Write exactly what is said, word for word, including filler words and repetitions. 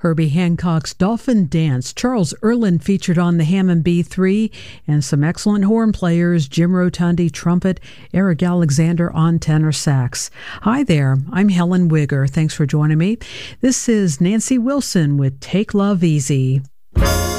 Herbie Hancock's Dolphin Dance, Charles Erlin featured on the Hammond B three, and some excellent horn players, Jim Rotundi trumpet, Eric Alexander on tenor sax. Hi there, I'm Helen Wigger. Thanks for joining me. This is Nancy Wilson with Take Love Easy.